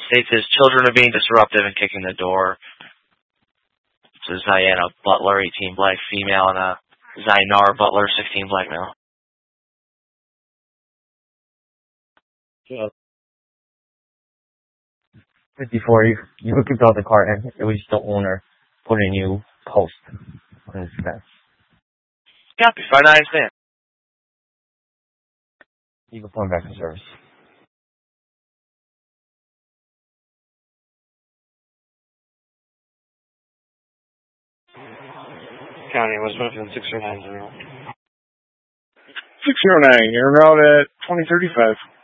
States his children are being disruptive and kicking the door. So Ziana Butler, 18 black female, and Zainar Butler, 16 black male. Yeah. 54, you looked out the car and it was the owner putting a new post on his fence. Copy, 5-9, stand. You can phone back to service. County, was 609. 609, you're out at 2035.